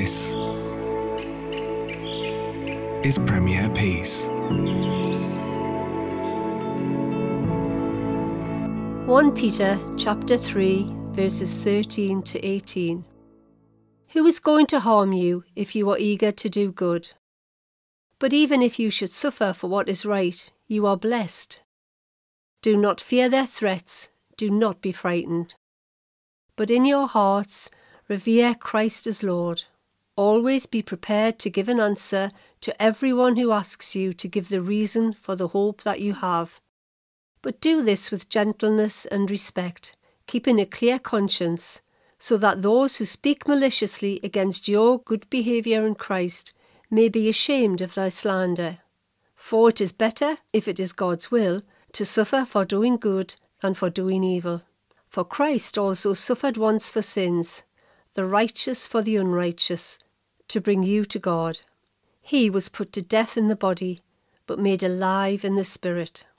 This is Premier Peace. 1 Peter chapter 3 verses 13 to 18. Who is going to harm you if you are eager to do good? But even if you should suffer for what is right, you are blessed. Do not fear their threats, do not be frightened. But in your hearts revere Christ as Lord. Always be prepared to give an answer to everyone who asks you to give the reason for the hope that you have. But do this with gentleness and respect, keeping a clear conscience, so that those who speak maliciously against your good behaviour in Christ may be ashamed of their slander. For it is better, if it is God's will, to suffer for doing good than for doing evil. For Christ also suffered once for sins, the righteous for the unrighteous, to bring you to God. He was put to death in the body, but made alive in the spirit,